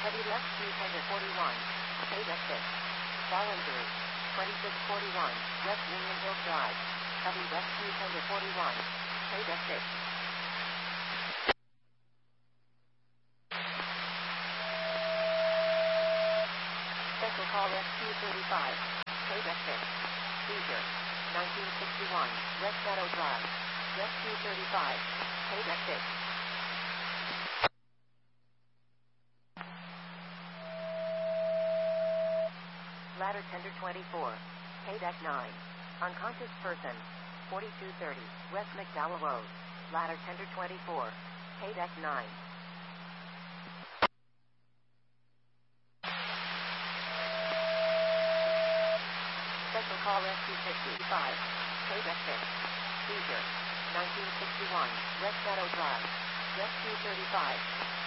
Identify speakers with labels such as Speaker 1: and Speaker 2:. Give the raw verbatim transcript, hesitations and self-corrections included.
Speaker 1: Heavy left two tender forty-one. Paydeck six. Fall injury. twenty-six forty-one. West Union Hill Drive. Heavy left two tender forty-one. Paydeck six. Special call S Q thirty-five. Paydeck six. Seizure. nineteen sixty-one. West Meadow Drive. Rescue thirty-five. Paydeck six. Ladder tender twenty-four. Paydeck nine. Unconscious person. forty-two thirty. West McDowell Road. Ladder tender twenty-four. Paydeck nine. Special call S Q fifty-five. Paydeck six. Seizure. nineteen sixty-one. West Meadow Drive. Rescue thirty-five.